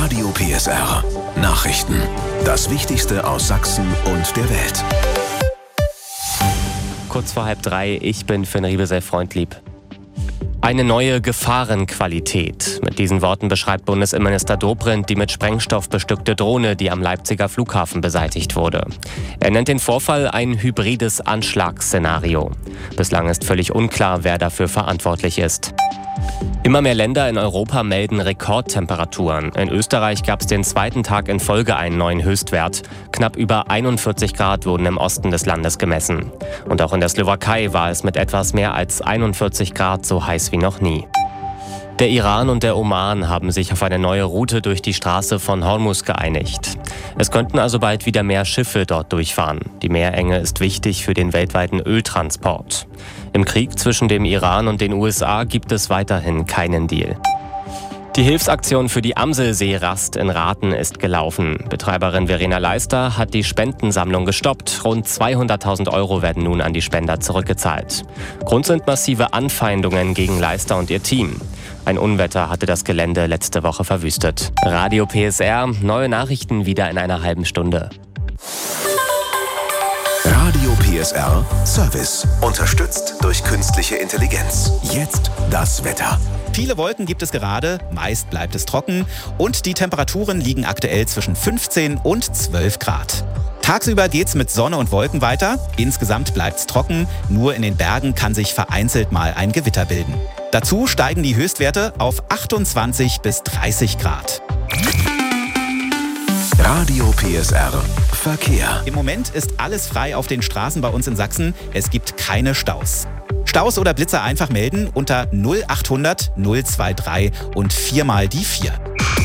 Radio PSR. Nachrichten. Das Wichtigste aus Sachsen und der Welt. Kurz vor 2:30, ich bin Finn Riebesell-Freundlieb. Eine neue Gefahrenqualität. Mit diesen Worten beschreibt Bundesinnenminister Dobrindt die mit Sprengstoff bestückte Drohne, die am Leipziger Flughafen beseitigt wurde. Er nennt den Vorfall ein hybrides Anschlagsszenario. Bislang ist völlig unklar, wer dafür verantwortlich ist. Immer mehr Länder in Europa melden Rekordtemperaturen. In Österreich gab es den zweiten Tag in Folge einen neuen Höchstwert. Knapp über 41 Grad wurden im Osten des Landes gemessen. Und auch in der Slowakei war es mit etwas mehr als 41 Grad so heiß wie noch nie. Der Iran und der Oman haben sich auf eine neue Route durch die Straße von Hormuz geeinigt. Es könnten also bald wieder mehr Schiffe dort durchfahren. Die Meerenge ist wichtig für den weltweiten Öltransport. Im Krieg zwischen dem Iran und den USA gibt es weiterhin keinen Deal. Die Hilfsaktion für die Amselseerast in Rathen ist gelaufen. Betreiberin Verena Leister hat die Spendensammlung gestoppt. Rund 200.000 € werden nun an die Spender zurückgezahlt. Grund sind massive Anfeindungen gegen Leister und ihr Team. Ein Unwetter hatte das Gelände letzte Woche verwüstet. Radio PSR, neue Nachrichten wieder in einer halben Stunde. Radio PSR Service. Unterstützt durch künstliche Intelligenz. Jetzt das Wetter. Viele Wolken gibt es gerade, meist bleibt es trocken und die Temperaturen liegen aktuell zwischen 15 und 12 Grad. Tagsüber geht's mit Sonne und Wolken weiter. Insgesamt bleibt's trocken, nur in den Bergen kann sich vereinzelt mal ein Gewitter bilden. Dazu steigen die Höchstwerte auf 28 bis 30 Grad. Radio PSR Verkehr. Im Moment ist alles frei auf den Straßen bei uns in Sachsen. Es gibt keine Staus. Staus oder Blitzer einfach melden unter 0800 023 und 4 mal die 4.